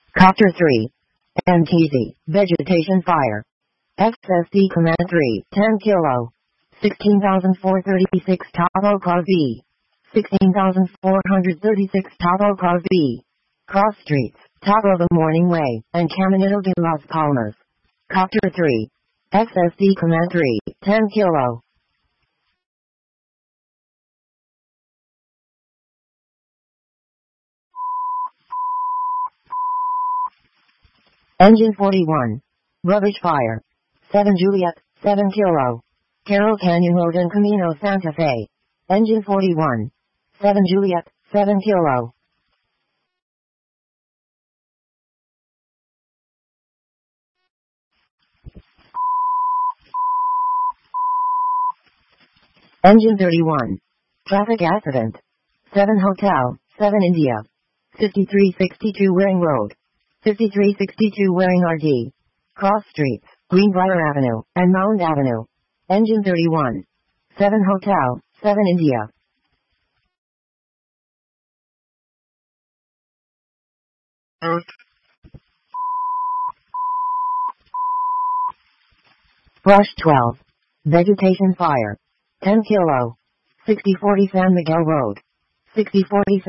Copter 3. MTZ, vegetation fire. XSD command 3, 10 kilo. 16,436 Tavo Car V. 16,436 Tavo Car V. Cross streets, Tavo the Morning Way, and Caminito de las Palmas. Copter 3. XSD command 3, 10 kilo. Engine 41. Rubbish fire. 7 Juliet, 7 kilo. Carroll Canyon Road and Camino Santa Fe. Engine 41. 7 Juliet, 7 kilo. Engine 31. Traffic accident. 7 Hotel, 7 India. 5362 Waring Road. 5362 Waring RD. Cross streets, Greenbrier Avenue, and Mound Avenue. Engine 31. 7 Hotel, 7 India. Brush 12. Vegetation fire. 10 kilo. 6040 San Miguel Road. 6040